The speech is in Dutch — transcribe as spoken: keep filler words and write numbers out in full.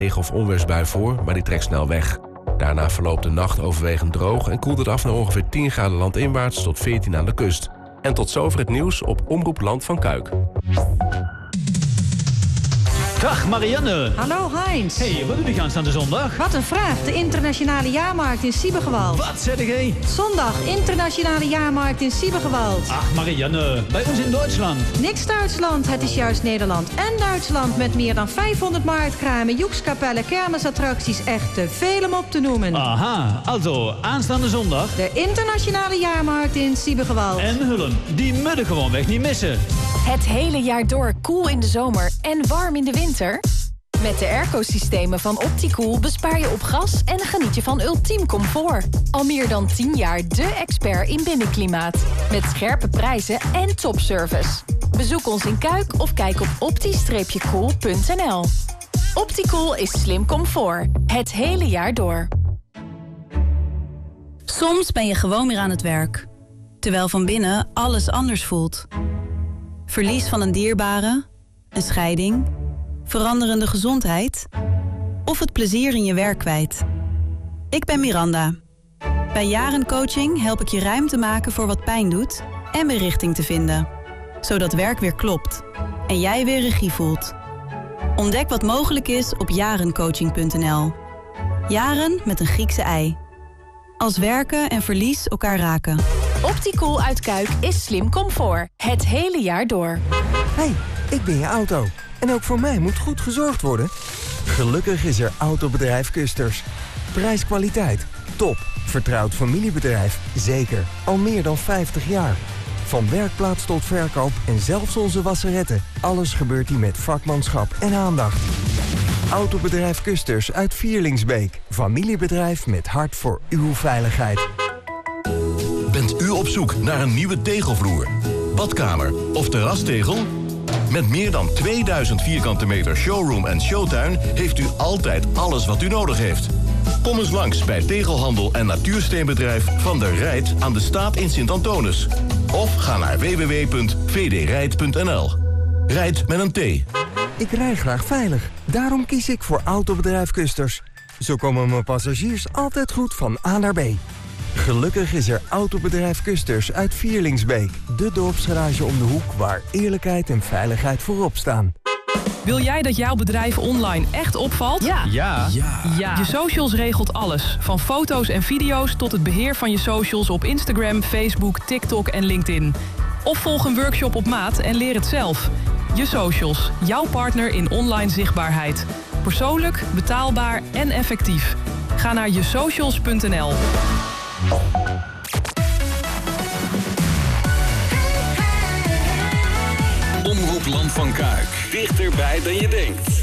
regen- of onweersbui voor, maar die trekt snel weg. Daarna verloopt de nacht overwegend droog en koelt het af naar ongeveer tien graden landinwaarts tot veertien aan de kust. En tot zover het nieuws op Omroep Land van Kuik. Dag Marianne. Hallo Heinz. Hey, wat doe je aanstaande zondag? Wat een vraag. De internationale jaarmarkt in Siebergewald. Wat zeg jij? Zondag internationale jaarmarkt in Siebergewald. Ach Marianne, bij ons in Duitsland. Niks Duitsland, het is juist Nederland en Duitsland met meer dan vijfhonderd marktkramen, joekskapellen, kermisattracties, echt te veel om op te noemen. Aha, also aanstaande zondag. De internationale jaarmarkt in Siebergewald. En Hullen, die mudden gewoon weg niet missen. Het hele jaar door koel in de zomer en warm in de winter? Met de airco-systemen van Opticool bespaar je op gas en geniet je van ultiem comfort. Al meer dan tien jaar de expert in binnenklimaat. Met scherpe prijzen en topservice. Bezoek ons in Kuik of kijk op opti koel punt n l. Opticool is slim comfort. Het hele jaar door. Soms ben je gewoon weer aan het werk. Terwijl van binnen alles anders voelt. Verlies van een dierbare, een scheiding, veranderende gezondheid of het plezier in je werk kwijt. Ik ben Miranda. Bij Jaren Coaching help ik je ruimte maken voor wat pijn doet en weer richting te vinden. Zodat werk weer klopt en jij weer regie voelt. Ontdek wat mogelijk is op jarencoaching punt n l. Jaren met een Griekse ei. Als werken en verlies elkaar raken. Opticool uit Kuik is slim comfort. Het hele jaar door. Hey, ik ben je auto. En ook voor mij moet goed gezorgd worden. Gelukkig is er Autobedrijf Kusters. Prijs-kwaliteit. Top. Vertrouwd familiebedrijf. Zeker. Al meer dan vijftig jaar. Van werkplaats tot verkoop en zelfs onze wasseretten. Alles gebeurt hier met vakmanschap en aandacht. Autobedrijf Kusters uit Vierlingsbeek. Familiebedrijf met hart voor uw veiligheid. Bent u op zoek naar een nieuwe tegelvloer, badkamer of terrastegel? Met meer dan tweeduizend vierkante meter showroom en showtuin heeft u altijd alles wat u nodig heeft. Kom eens langs bij Tegelhandel en Natuursteenbedrijf Van der Rijt aan de Staat in Sint-Antonis. Of ga naar w w w punt v d rijt punt n l. Rijdt met een T. Ik rij graag veilig. Daarom kies ik voor Autobedrijf Kusters. Zo komen mijn passagiers altijd goed van A naar B. Gelukkig is er Autobedrijf Kusters uit Vierlingsbeek. De dorpsgarage om de hoek waar eerlijkheid en veiligheid voorop staan. Wil jij dat jouw bedrijf online echt opvalt? Ja. Ja. Ja. Je Socials regelt alles. Van foto's en video's tot het beheer van je socials op Instagram, Facebook, TikTok en LinkedIn. Of volg een workshop op maat en leer het zelf. Je Socials, jouw partner in online zichtbaarheid. Persoonlijk, betaalbaar en effectief. Ga naar je socials punt n l. Omroep Land van Kuik. Dichterbij dan je denkt.